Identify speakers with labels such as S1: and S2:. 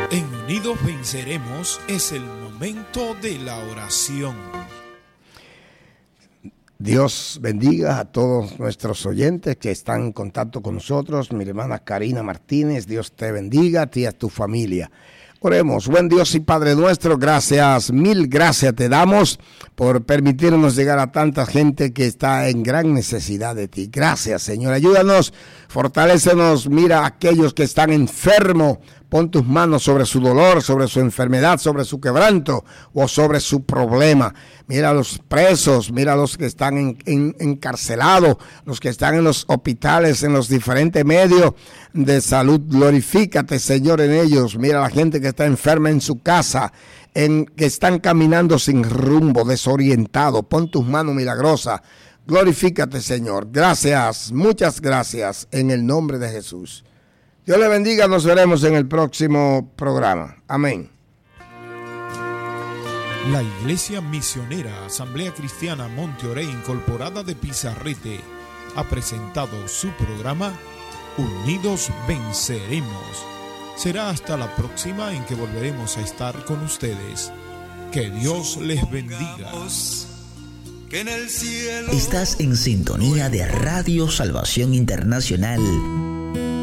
S1: En Unidos Venceremos es el momento de la oración.
S2: Dios bendiga a todos nuestros oyentes que están en contacto con nosotros. Mi hermana Karina Martínez, Dios te bendiga, a ti y a tu familia. Oremos. Buen Dios y Padre nuestro, gracias, mil gracias te damos por permitirnos llegar a tanta gente que está en gran necesidad de ti. Gracias, Señor. Ayúdanos, fortalécenos. Mira a aquellos que están enfermos. Pon tus manos sobre su dolor, sobre su enfermedad, sobre su quebranto o sobre su problema. Mira a los presos, mira a los que están encarcelados, los que están en los hospitales, en los diferentes medios de salud. Glorifícate, Señor, en ellos. Mira a la gente que está enferma en su casa, que están caminando sin rumbo, desorientado. Pon tus manos milagrosas. Glorifícate, Señor. Gracias, muchas gracias, en el nombre de Jesús. Dios le bendiga, nos veremos en el próximo programa. Amén.
S1: La Iglesia Misionera Asamblea Cristiana Monte Orey Incorporada de Pizarrete ha presentado su programa Unidos Venceremos. Será hasta la próxima en que volveremos a estar con ustedes. Que Dios les bendiga.
S3: Estás en sintonía de Radio Salvación Internacional.